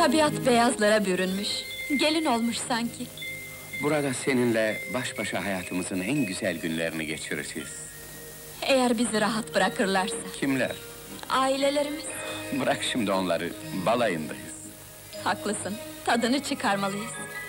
Tabiat beyazlara bürünmüş. Gelin olmuş sanki. Burada seninle baş başa hayatımızın en güzel günlerini geçireceğiz. Eğer bizi rahat bırakırlarsa. Kimler? Ailelerimiz. Bırak şimdi onları, balayındayız. Haklısın, tadını çıkarmalıyız.